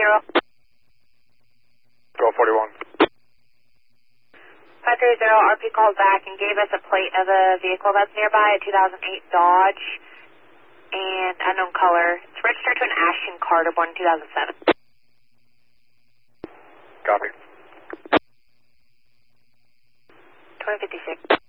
1241. 530, RP called back and gave us a plate of a vehicle that's nearby, a 2008 Dodge, and unknown color. It's registered to an Ashton Carter, born in 2007. Copy. 2056.